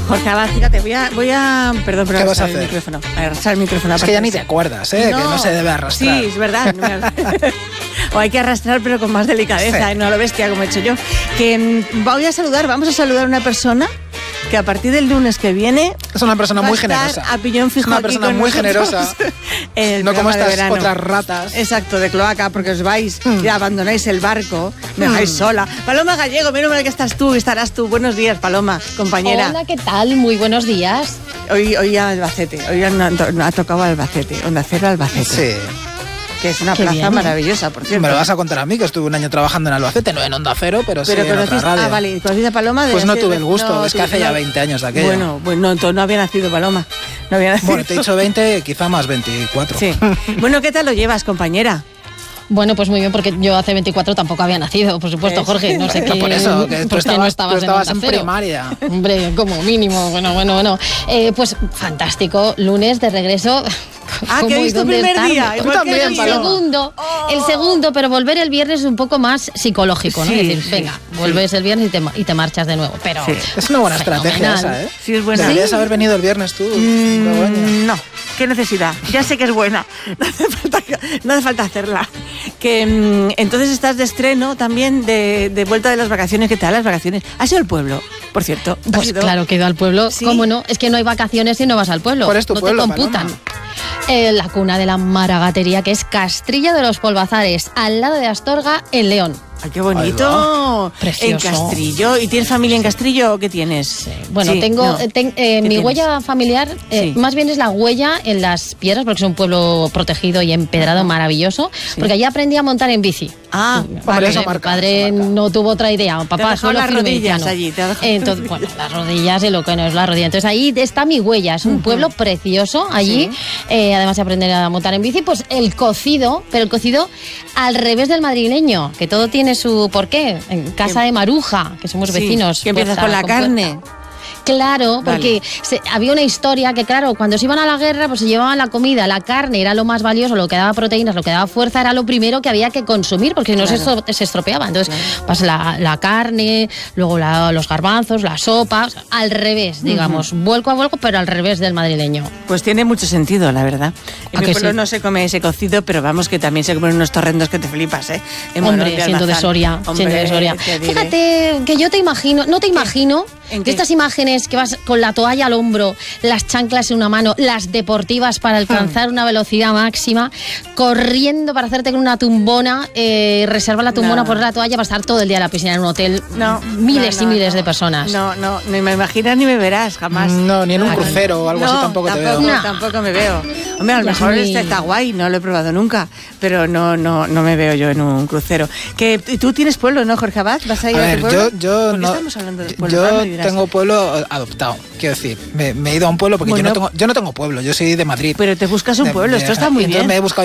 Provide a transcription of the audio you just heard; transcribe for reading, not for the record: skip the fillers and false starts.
Jorge Abad, fíjate, voy a perdón, pero ¿Qué vas a arrastrar el hacer? micrófono. Arrastrar el micrófono. Es que ya ni te acuerdas, que no se debe arrastrar. Sí, es verdad. O hay que arrastrar, pero con más delicadeza, sí. No a lo bestia, como he hecho yo. Que vamos a saludar a una persona que a partir del lunes que viene es una persona muy generosa. generosa. A piñón fijo. Es una persona muy generosa. No como estas otras ratas. Exacto, de cloaca, porque os vais y abandonáis el barco, me dejáis sola. Paloma Gallego, menos mal que estás tú, estarás tú. Buenos días, Paloma, compañera. Hola, ¿qué tal? Muy buenos días. Hoy a Albacete, hoy ha tocado Albacete, Onda Cero Albacete. Sí. Que es una Qué plaza bien. maravillosa, por cierto. Me lo vas a contar a mí, que estuve un año trabajando en Albacete, no en Onda Cero, pero sí en otra conociste, radio. vale, ¿conociste a Paloma? Pues no tuve el gusto, es que hace ya 20 años de aquello. Bueno, entonces no había nacido Paloma. No había nacido. Bueno, te he dicho 20, quizá más 24. Sí. Bueno, ¿qué tal lo llevas, compañera? Bueno, pues muy bien, porque yo hace 24 tampoco había nacido, por supuesto, Jorge. No sé qué. Por eso, que tú no estabas en Onda Cero. primaria. Hombre, como mínimo. Bueno. Pues fantástico, lunes de regreso. Que hoy es tu primer día. Tú también, El segundo, pero volver el viernes es un poco más psicológico, ¿no? Sí, Es decir, sí, venga, vuelves el viernes y te marchas de nuevo. Pero sí. Es una buena estrategia esa, ¿eh? Sí, es buena. Deberías haber venido el viernes tú. No, qué necesidad. Ya sé que es buena. No hace falta hacerla. Que entonces estás de estreno también, de vuelta de las vacaciones. ¿Qué tal las vacaciones? ¿Has ido al pueblo, por cierto? Pues claro que he ido al pueblo. ¿Sí? ¿Cómo no? Es que no hay vacaciones si no vas al pueblo. ¿Cuál es tu no pueblo, te computan. Paloma? La cuna de la maragatería, que es Castrillo de los Polvazares, al lado de Astorga, en León. ¡Ay, qué bonito! Precioso. En Castrillo. ¿Y tienes familia en Castrillo o qué tienes? Sí. Bueno, Sí, tengo no. mi tienes? huella familiar, Sí. más bien es la huella en las piedras, porque es un pueblo protegido y empedrado maravilloso, porque allí aprendí a montar en bici. Vale, eso Mi marca, padre eso marca. no tuvo otra idea. Te ha Papá, dejado solo las firme, rodillas ya no. allí, te ha dejado- Entonces, bueno, las rodillas y lo que no es la rodilla. Entonces ahí está mi huella. Es un pueblo precioso allí. Además de aprender a montar en bici, pues el cocido, pero el cocido al revés del madrileño, que todo tiene su porqué. En casa de Maruja, que somos Sí, vecinos. que empiezas puerta con la puerta. carne. Claro, porque había una historia que, claro, cuando se iban a la guerra, pues se llevaban la comida, la carne era lo más valioso, lo que daba proteínas, lo que daba fuerza, era lo primero que había que consumir, porque si no se estropeaba. Entonces, pues la carne, luego los garbanzos, la sopa, o sea, al revés, digamos, vuelco a vuelco, pero al revés del madrileño. Pues tiene mucho sentido, la verdad. En ¿A mi que pueblo sí? no se come ese cocido, pero vamos, que también se comen unos torrendos que te flipas, ¿eh? En Hombre, Morón siendo de Almazán. Soria, siendo de Soria. te diré. Fíjate que yo te imagino, no te imagino, ¿En de qué? estas imágenes que vas con la toalla al hombro, las chanclas en una mano, las deportivas para alcanzar una velocidad máxima, corriendo para hacerte con una tumbona, reservar la tumbona, No. poner la toalla para estar todo el día en la piscina en un hotel, No, miles no, y miles no. de personas. No, ni me imaginas ni me verás, jamás. No, ni en un Ah, crucero o algo así tampoco te veo. No. Tampoco me veo. Hombre, a lo Ya es mejor muy- está guay, no lo he probado nunca, pero no me veo yo en un crucero. ¿Y tú tienes pueblo, no, Jorge Abad? ¿Vas a ir A a ver, tu pueblo? yo ¿Por qué no. estamos hablando de pueblo? Ahora Yo me dirás. tengo pueblo adoptado, quiero decir. Me he ido a un pueblo porque Bueno. yo no tengo pueblo, yo soy de Madrid. Pero te buscas un pueblo, esto está muy Entonces bien. me he buscado